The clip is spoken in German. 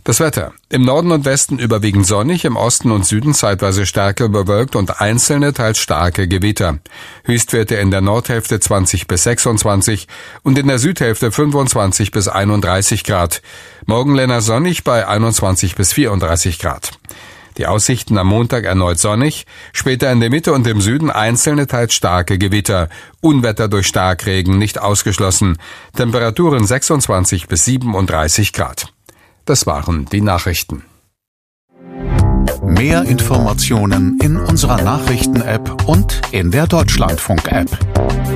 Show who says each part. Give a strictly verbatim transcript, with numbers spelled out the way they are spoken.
Speaker 1: Das Wetter. Im Norden und Westen überwiegend sonnig, im Osten und Süden zeitweise stärker bewölkt und einzelne, teils starke Gewitter. Höchstwerte in der Nordhälfte zwanzig bis sechsundzwanzig und in der Südhälfte fünfundzwanzig bis einunddreißig Grad. Morgen länger sonnig bei einundzwanzig bis vierunddreißig Grad. Die Aussichten am Montag erneut sonnig, später in der Mitte und im Süden einzelne, teils starke Gewitter. Unwetter durch Starkregen nicht ausgeschlossen. Temperaturen sechsundzwanzig bis siebenunddreißig Grad. Das waren die Nachrichten.
Speaker 2: Mehr Informationen in unserer Nachrichten-App und in der Deutschlandfunk-App.